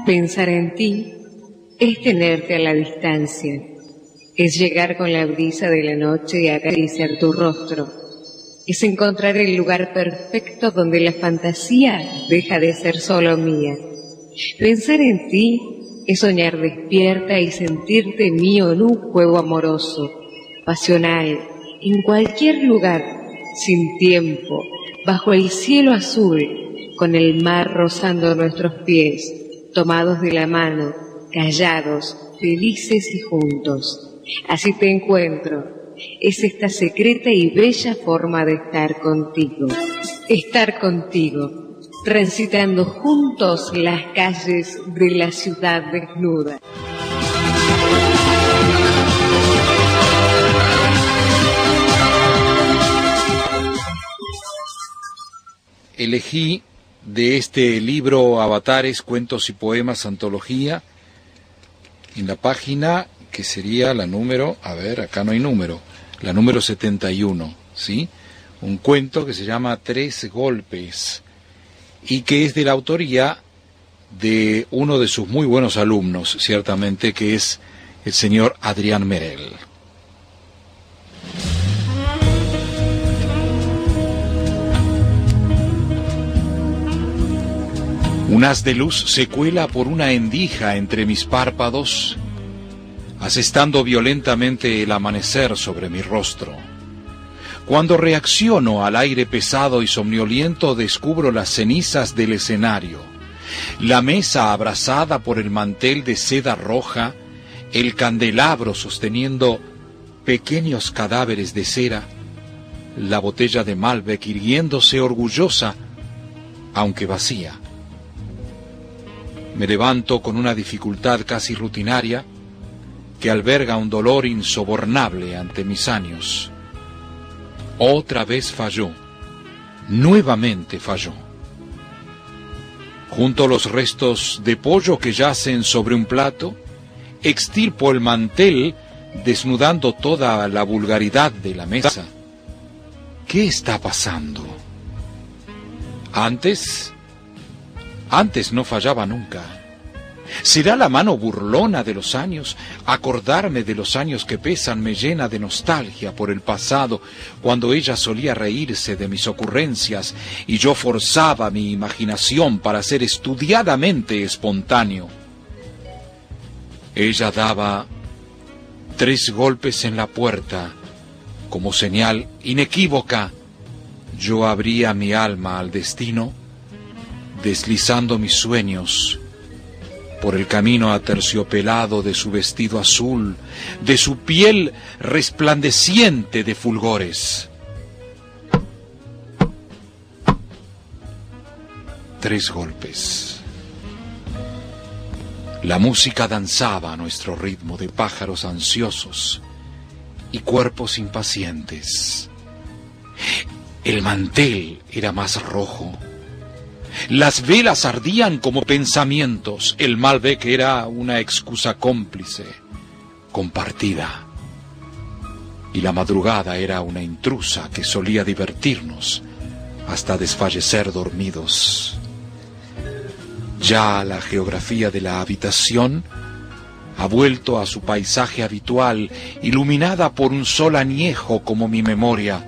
Pensar en ti es tenerte a la distancia, es llegar con la brisa de la noche y acariciar tu rostro, es encontrar el lugar perfecto donde la fantasía deja de ser solo mía. Pensar en ti es soñar despierta y sentirte mío en un juego amoroso, pasional, en cualquier lugar, sin tiempo, bajo el cielo azul, con el mar rozando nuestros pies, tomados de la mano, callados, felices y juntos. Así te encuentro. Es esta secreta y bella forma de estar contigo. Estar contigo, transitando juntos las calles de la ciudad desnuda. Elegí de este libro Avatares, Cuentos y Poemas, Antología, en la página que sería la número, a ver, acá no hay número, la número 71, ¿sí? Un cuento que se llama Tres Golpes y que es de la autoría de uno de sus muy buenos alumnos, ciertamente, que es el señor Adrián Merel. Un haz de luz se cuela por una endija entre mis párpados, asestando violentamente el amanecer sobre mi rostro. Cuando reacciono al aire pesado y somnoliento, descubro las cenizas del escenario, la mesa abrazada por el mantel de seda roja, el candelabro sosteniendo pequeños cadáveres de cera, la botella de Malbec irguiéndose orgullosa, aunque vacía. Me levanto con una dificultad casi rutinaria que alberga un dolor insobornable ante mis años. Otra vez falló, nuevamente falló. Junto a los restos de pollo que yacen sobre un plato, extirpo el mantel desnudando toda la vulgaridad de la mesa. ¿Qué está pasando? Antes no fallaba nunca. ¿Será la mano burlona de los años? Acordarme de los años que pesan me llena de nostalgia por el pasado, cuando ella solía reírse de mis ocurrencias y yo forzaba mi imaginación para ser estudiadamente espontáneo. Ella daba 3 golpes en la puerta, como señal inequívoca. Yo abría mi alma al destino, deslizando mis sueños por el camino aterciopelado de su vestido azul, de su piel resplandeciente de fulgores. 3 golpes. La música danzaba a nuestro ritmo de pájaros ansiosos y cuerpos impacientes. El mantel era más rojo. Las velas ardían como pensamientos. El Malbec era una excusa cómplice, compartida. Y la madrugada era una intrusa que solía divertirnos hasta desfallecer dormidos. Ya la geografía de la habitación ha vuelto a su paisaje habitual, iluminada por un sol añejo como mi memoria.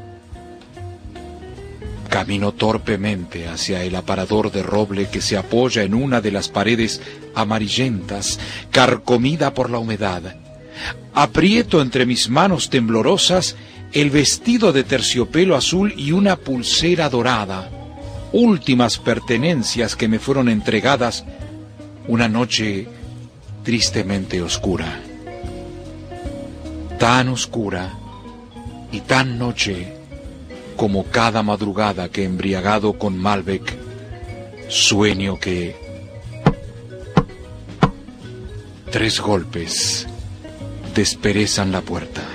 Camino torpemente hacia el aparador de roble que se apoya en una de las paredes amarillentas, carcomida por la humedad. Aprieto entre mis manos temblorosas el vestido de terciopelo azul y una pulsera dorada, últimas pertenencias que me fueron entregadas una noche tristemente oscura. Tan oscura y tan noche como cada madrugada que, embriagado con Malbec, sueño que 3 golpes desperezan la puerta.